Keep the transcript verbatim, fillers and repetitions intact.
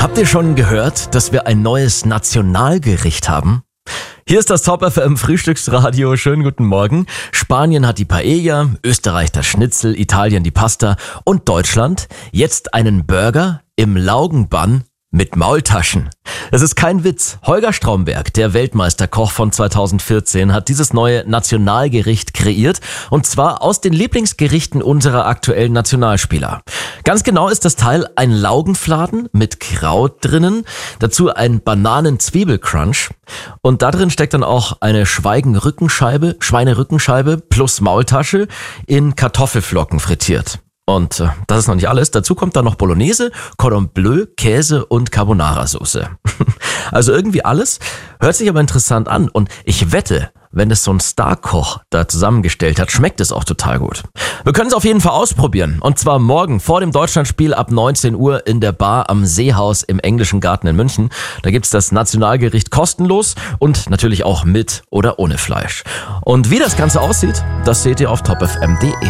Habt ihr schon gehört, dass wir ein neues Nationalgericht haben? Hier ist das Top F M Frühstücksradio. Schönen guten Morgen. Spanien hat die Paella, Österreich das Schnitzel, Italien die Pasta und Deutschland jetzt einen Burger im Laugenbann mit Maultaschen. Das ist kein Witz. Holger Stromberg, der Weltmeisterkoch von zweitausendvierzehn, hat dieses neue Nationalgericht kreiert, und zwar aus den Lieblingsgerichten unserer aktuellen Nationalspieler. Ganz genau ist das Teil ein Laugenfladen mit Kraut drinnen, dazu ein Bananen-Zwiebel-Crunch, und da drin steckt dann auch eine Schweigen-Rückenscheibe, Schweinerückenscheibe plus Maultasche in Kartoffelflocken frittiert. Und äh, das ist noch nicht alles. Dazu kommt dann noch Bolognese, Cordon Bleu, Käse und Carbonara-Soße. Also irgendwie alles. Hört sich aber interessant an. Und ich wette, wenn es so ein Starkoch da zusammengestellt hat, schmeckt es auch total gut. Wir können es auf jeden Fall ausprobieren. Und zwar morgen vor dem Deutschlandspiel ab neunzehn Uhr in der Bar am Seehaus im Englischen Garten in München. Da gibt's das Nationalgericht kostenlos und natürlich auch mit oder ohne Fleisch. Und wie das Ganze aussieht, das seht ihr auf top f m punkt de.